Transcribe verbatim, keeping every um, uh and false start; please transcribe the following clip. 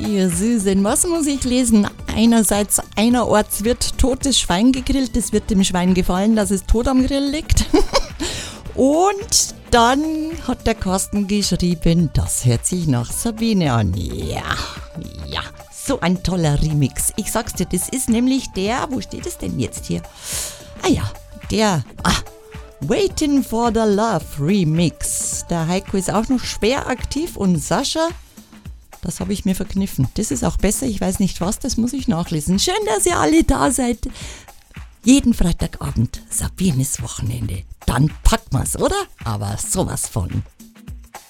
Ihr Süßen, was muss ich lesen? Einerseits, einerorts wird totes Schwein gegrillt. Es wird dem Schwein gefallen, dass es tot am Grill liegt. Und dann hat der Carsten geschrieben, das hört sich nach Sabine an. Ja, ja, so ein toller Remix. Ich sag's dir, das ist nämlich der, wo steht es denn jetzt hier? Ah ja, der, ah, Waiting for the Love Remix. Der Heiko ist auch noch schwer aktiv und Sascha, das habe ich mir verkniffen. Das ist auch besser, ich weiß nicht was, das muss ich nachlesen. Schön, dass ihr alle da seid. Jeden Freitagabend, Sabines Wochenende. Dann packen wir's, oder? Aber sowas von.